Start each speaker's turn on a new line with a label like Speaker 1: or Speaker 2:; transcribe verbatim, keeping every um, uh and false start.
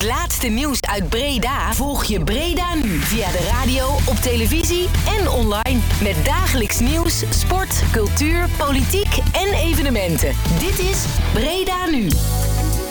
Speaker 1: Het laatste nieuws uit Breda volg je Breda nu via de radio, op televisie en online. Met dagelijks nieuws, sport, cultuur, politiek en evenementen. Dit is Breda Nu.